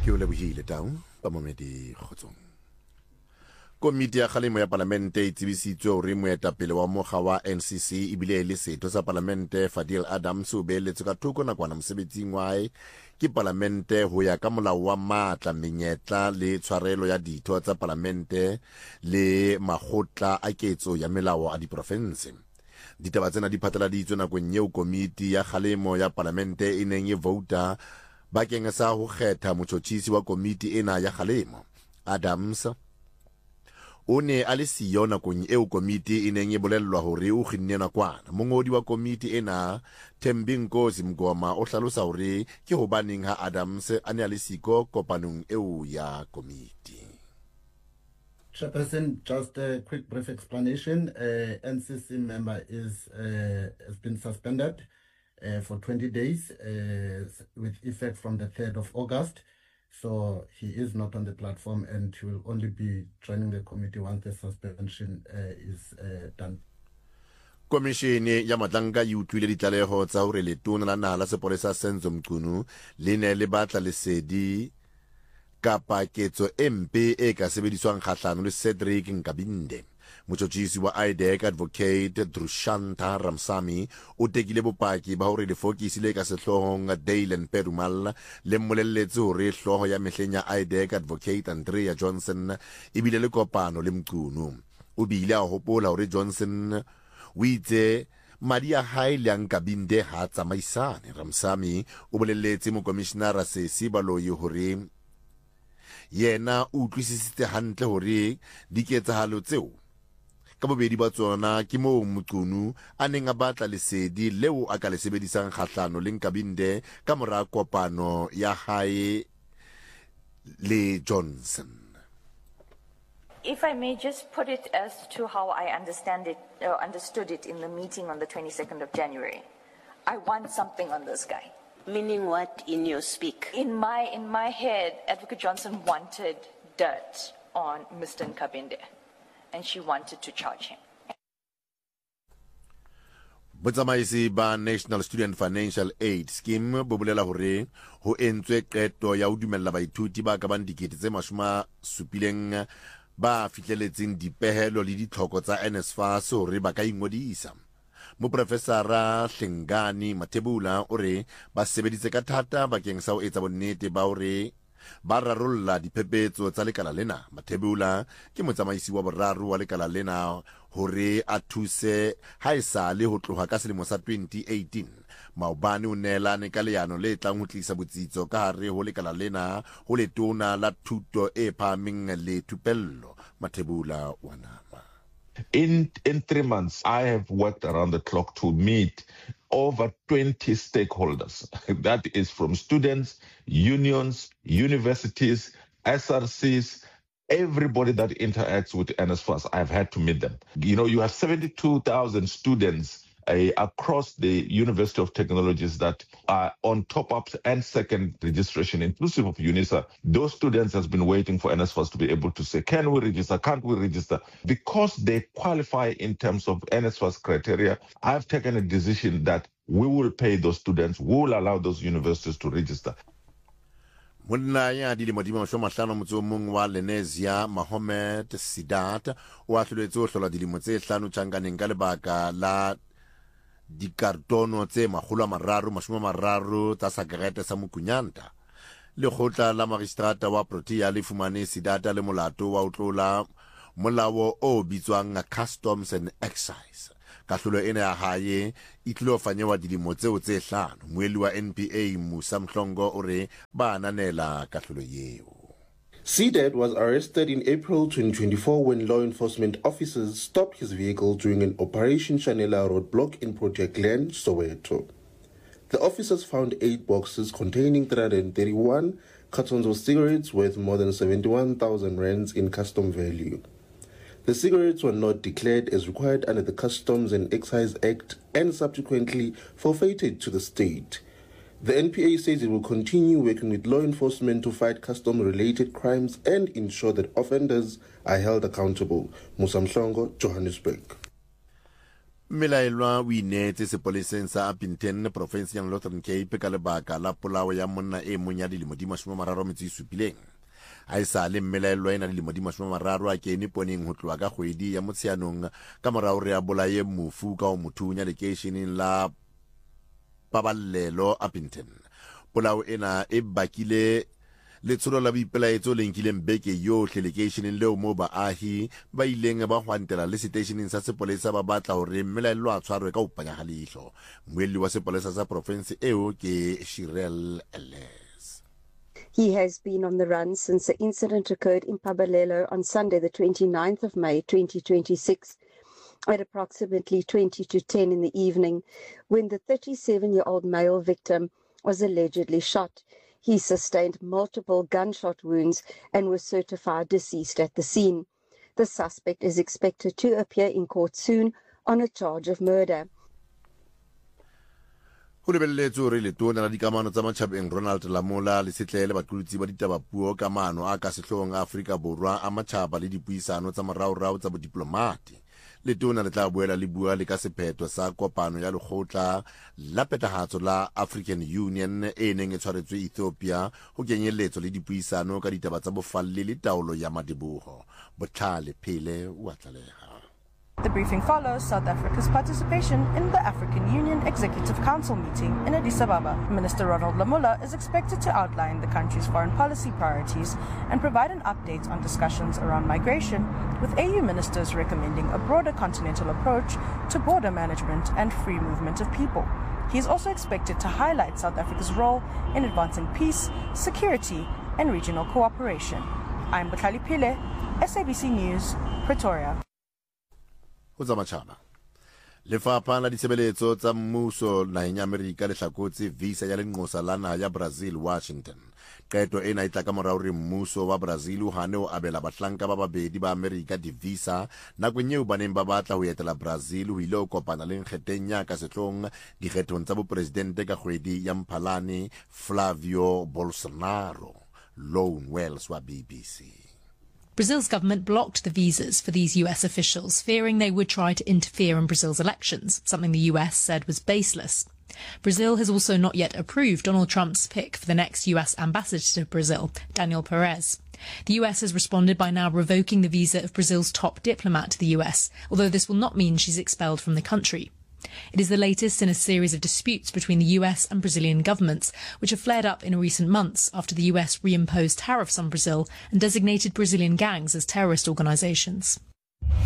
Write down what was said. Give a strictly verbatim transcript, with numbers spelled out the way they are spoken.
ke o lebohile tau ba momedi kgotsong. Komiti ya kgalemo ya palamente e tsebisitswe hore moetapele wa mokga wa N C C ebile e le setho sa palamente Fadil Adams o beeletse ka thoko nakwana mosebetsing wa hae ke palamente ho ya ka molao wa matla, menyetla le tshwarelo ya ditho tsa palamente le makgotla a ketso ya melao a diprofense. Ditaba tsena di phatlaladitswe nakong eo komiti ya kgalemo ya palamente e neng e vouta bakeng sa ho kgetha motjhotjhisi wa komiti ena ya kgalemo. Adams o ne a le siyo nakong eo komiti e neng e bolellwa hore o kginne nakwana. Mongodi wa komiti ena Thembinkosi Mngoma o hlalosa hore ke hobaneng ha Adams a ne a le siko kopanong eo ya komiti. Chairperson, just a quick brief explanation. Uh, N C C member is uh, has been suspended uh, for twenty days uh, with effect from the third of August. So he is not on the platform and he will only be joining the committee once the suspension uh, is uh, done. Komishene ya Matlanka e utlwile ditlaleho tsa hore letona la naha la sepolesa Senzo Mchunu le ne le batla lesedi kapa ketso empe e ka sebediswang kgahlano le Cedric Nkabinde. Motjhotjhisi wa I D E C Advocate Drushanta Ramsamy o tekile bopaki ba hore lefokisi le ka sehlohong Dylan Perumal le mmolelletse hore hloho ya mehleng ya I D E C Advocate Andrea Johnson ebile le kopano le Mchunu. O bile a hopola hore Johnson o itse madi a hae le Nkabinde ha tsamaisane. Ramsamy o bolelletse mokomishenara Sesi Baloyi hore yena o utlwisisitse hantle hore diketsahalo tseo ka bobedi ba tsona ke moo Mchunu a neng a batla lesedi leo a ka le sebedisang kgahlano le Nkabinde ka mora kopano ya hae le Johnson. If I may just put it as to how I understand it, uh, understood it in the meeting on the twenty-second of January. I want something on this guy. Meaning what in your speak? In my in my head, Advocate Johnson wanted dirt on Mister Nkabinde, and she wanted to charge him. Botsamaisi ba National Student Financial Aid Scheme bo bolela hore ho entswe qeto ya ho dumella baithuti ba ka bang dikete tse mashome supileng ba fihleletseng dipehelo le ditlhoko tsa NSFAS hore ba ka ingodisa. Moprofesara Hlengani Mathebula o re ba sebeditse ka thata bakeng sa ho etsa bonnete ba hore ba rarolla diphephetso tsa lekala lena. Mathebula ke motsamaisi wa boraro wa lekala lena hore a thuse ha esale ho tloha ka selemo sa twenty eighteen. Maobane o neelane ka leano le tlang ho tlisa botsitso ka hare ho lekala lena ho letona la thuto e phahameng le thupello. Mathebula wa nama. In in three months, I have worked around the clock to meet over twenty stakeholders. That is from students, unions, universities, S R Cs, everybody that interacts with NSFAS. I've had to meet them. You know, you have seventy-two thousand students uh, across the University of Technologies that are on top-ups and second registration, inclusive of UNISA. Those students has been waiting for NSFAS to be able to say, can we register, can't we register? Because they qualify in terms of NSFAS criteria, I've taken a decision that we will pay those students, we will allow those universities to register. Monna ya dilemo di mashome a mahlano motse o mong wa Lenasia Mohammed Sidat o ahloletse ho hlola dilemo tse hlano tjhankaneng ka lebaka la dikartono tse makgolo a mararo mashome a mararo tsa sakerete sa Mokunyanta. Lekgotla la magistrata wa Protea le fumane Sidata le molato wa ho tlola molao o bitswang Customs and Excise. Kahlolo ena ya hae e tlilo fanyewa dilemo tseo tse hlano. Moeli wa N P A Musa Mhlongo o re ba ananela kahlolo yeo. Sidat was arrested in April twenty twenty-four when law enforcement officers stopped his vehicle during an Operation Chanela roadblock in Project Glen, Soweto. The officers found eight boxes containing three hundred thirty-one cartons of cigarettes worth more than seventy-one thousand rands in custom value. The cigarettes were not declared as required under the Customs and Excise Act and subsequently forfeited to the state. The N P A says it will continue working with law enforcement to fight custom-related crimes and ensure that offenders are held accountable. Musa Mhlongo, Johannesburg. Mmelaelwa o inetse sepoleseng sa Upington province ya Northern Cape ka lebaka la polao ya monna e mong ya dilemo di mashome a mararo a metso e supileng. A e sa le mmelaelwa ena dilemo di mashome a mararo a kene poneng ho tloha ka kgwedi ya Motsheanong ka morao re a bolaye mofu ka ho mothunya lekeisheneng la Paballelo Upington. Polao ena e bakile letsholo la boipelaetso le nkileng beke yohle lekeisheneng leo moo baahi ba ileng ba hwantela le stationeng sa sepolesa ba batla hore mmelaelwa a tshwarwe ka ho panya ha leihlo. Moelli wa sepolesa sa province eo ke Shirel Ellis. He has been on the run since the incident occurred in Paballelo on Sunday the twenty-ninth of May twenty twenty-six at approximately twenty to ten in the evening when the thirty-seven-year-old male victim was allegedly shot. He sustained multiple gunshot wounds and was certified deceased at the scene. The suspect is expected to appear in court soon on a charge of murder. Ho lebelletswe hore letona la dikamano tsa matjhabeng Ronald Lamola le setlele baqolotsi ba ditabapuo ka maano a ka sehloohong a Afrika Borwa a matjhaba le dipuisano tsa moraorao tsa bodiplomati. Letona le tla boela le bua le ka sephetho sa kopano ya lekgotla la phethahatso la African Union e neng e tshwaretswe Ethiopia ho kenyeletso le dipuisano ka ditaba tsa bofalle le taolo ya madeboho. Botlhale Phele wa tlaleha. The briefing follows South Africa's participation in the African Union Executive Council meeting in Addis Ababa. Minister Ronald Lamola is expected to outline the country's foreign policy priorities and provide an update on discussions around migration, with A U ministers recommending a broader continental approach to border management and free movement of people. He is also expected to highlight South Africa's role in advancing peace, security, and regional cooperation. I'm Botlhale Phele, S A B C News, Pretoria. Ho tsa matjhaba. Lefapha la ditshebeletso tsa mmuso naheng ya Amerika le hlakotse visa ya lenqosa la naha ya Brazil Washington. Qeto ena e tla ka morao re mmuso wa Brazil o hane o abela bahlanka ba babedi ba Amerika di-visa nakong eo ba neng ba batla ho etela Brazil ho ile ho kopana le nkgetheng ya ka sehlong dikgethong tsa bopresidente ka kgwedi ya Mphalane Flavio Bolsonaro. Lone Wells wa B B C. Brazil's government blocked the visas for these U S officials, fearing they would try to interfere in Brazil's elections, something the U S said was baseless. Brazil has also not yet approved Donald Trump's pick for the next U S ambassador to Brazil, Daniel Perez. The U S has responded by now revoking the visa of Brazil's top diplomat to the U S, although this will not mean she's expelled from the country. It is the latest in a series of disputes between the U S and Brazilian governments, which have flared up in recent months after the U S reimposed tariffs on Brazil and designated Brazilian gangs as terrorist organizations.